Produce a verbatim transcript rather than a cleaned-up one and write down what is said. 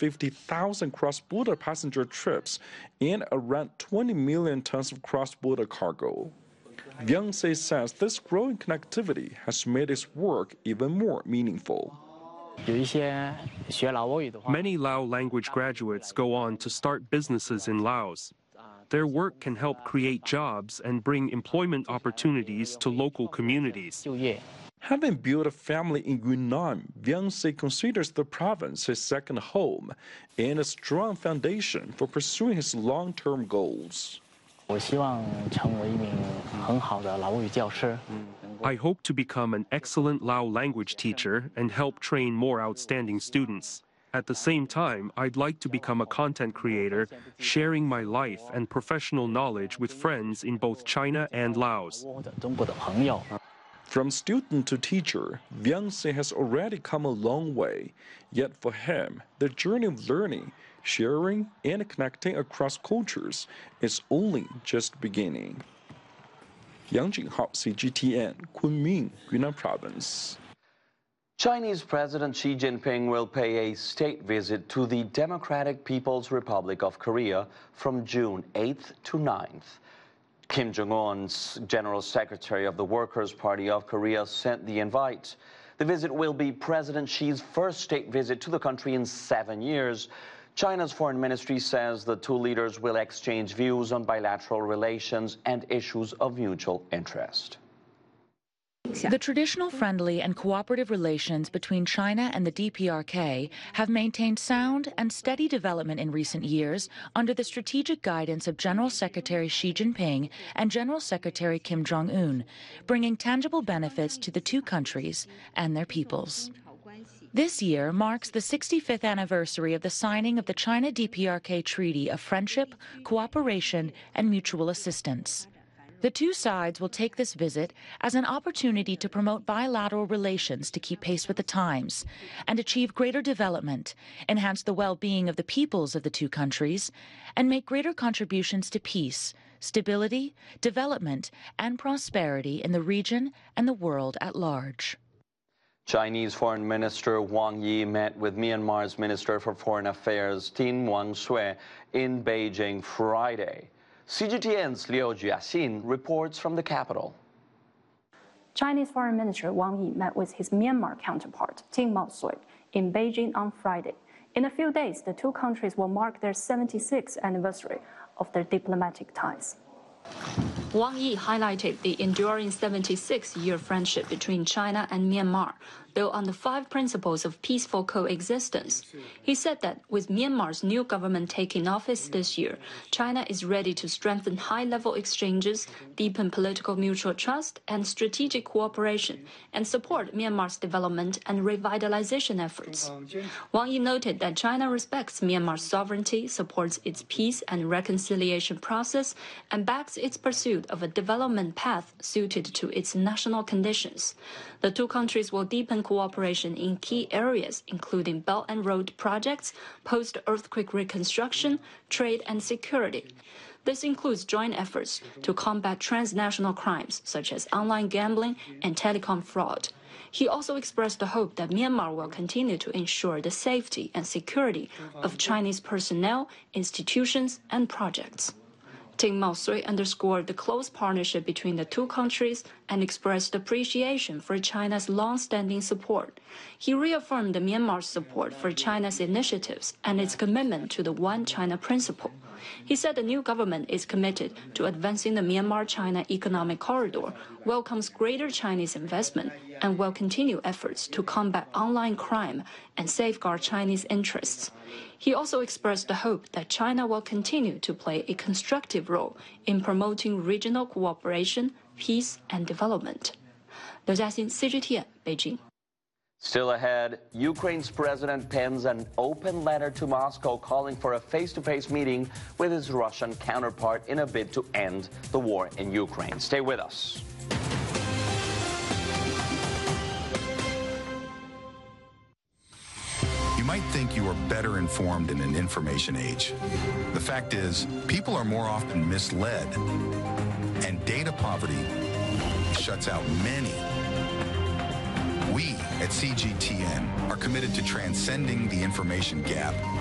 fifty thousand cross-border passenger trips and around twenty million tons of cross-border cargo. Yang Se says this growing connectivity has made his work even more meaningful. Many Lao language graduates go on to start businesses in Laos. Their work can help create jobs and bring employment opportunities to local communities. Having built a family in Yunnan, Yang Se considers the province his second home and a strong foundation for pursuing his long-term goals. I hope to become an excellent Lao language teacher and help train more outstanding students. At the same time, I'd like to become a content creator, sharing my life and professional knowledge with friends in both China and Laos. From student to teacher, Yang Se has already come a long way. Yet for him, the journey of learning, sharing, and connecting across cultures is only just beginning. Yang Jinghao, C G T N, Kunming, Yunnan Province. Chinese President Xi Jinping will pay a state visit to the Democratic People's Republic of Korea from June eighth to ninth. Kim Jong-un's General Secretary of the Workers' Party of Korea sent the invite. The visit will be President Xi's first state visit to the country in seven years. China's foreign ministry says the two leaders will exchange views on bilateral relations and issues of mutual interest. The traditional friendly and cooperative relations between China and the D P R K have maintained sound and steady development in recent years under the strategic guidance of General Secretary Xi Jinping and General Secretary Kim Jong-un, bringing tangible benefits to the two countries and their peoples. This year marks the sixty-fifth anniversary of the signing of the China-D P R K Treaty of Friendship, Cooperation, and Mutual Assistance. The two sides will take this visit as an opportunity to promote bilateral relations to keep pace with the times and achieve greater development, enhance the well-being of the peoples of the two countries, and make greater contributions to peace, stability, development, and prosperity in the region and the world at large. Chinese Foreign Minister Wang Yi met with Myanmar's Minister for Foreign Affairs Tin Wang-sui in Beijing Friday. C G T N's Liu Jiaxin reports from the capital. Chinese Foreign Minister Wang Yi met with his Myanmar counterpart, Tin Wang-sui, in Beijing on Friday. In a few days, the two countries will mark their seventy-sixth anniversary of their diplomatic ties. Wang Yi highlighted the enduring seventy-six-year friendship between China and Myanmar, built on the five principles of peaceful coexistence. He said that with Myanmar's new government taking office this year, China is ready to strengthen high-level exchanges, deepen political mutual trust and strategic cooperation, and support Myanmar's development and revitalization efforts. Wang Yi noted that China respects Myanmar's sovereignty, supports its peace and reconciliation process, and backs its pursuit of a development path suited to its national conditions. The two countries will deepen cooperation in key areas, including Belt and Road projects, post-earthquake reconstruction, trade and security. This includes joint efforts to combat transnational crimes such as online gambling and telecom fraud. He also expressed the hope that Myanmar will continue to ensure the safety and security of Chinese personnel, institutions, and projects. Tin Wang-sui underscored the close partnership between the two countries and expressed appreciation for China's long-standing support. He reaffirmed Myanmar's support for China's initiatives and its commitment to the One China principle. He said the new government is committed to advancing the Myanmar-China economic corridor, welcomes greater Chinese investment, and will continue efforts to combat online crime and safeguard Chinese interests. He also expressed the hope that China will continue to play a constructive role in promoting regional cooperation, peace, and development. Liu Jiaxin, C G T N, Beijing. Still ahead, Ukraine's president pens an open letter to Moscow calling for a face-to-face meeting with his Russian counterpart in a bid to end the war in Ukraine. Stay with us. You might think you are better informed in an information age. The fact is, people are more often misled, and data poverty shuts out many. We at C G T N are committed to transcending the information gap